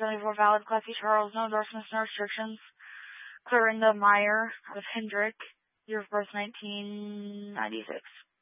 1974 valid. Class E Charles, no endorsements, no restrictions. Clarinda Meyer out of Hendrick, year of birth 1996.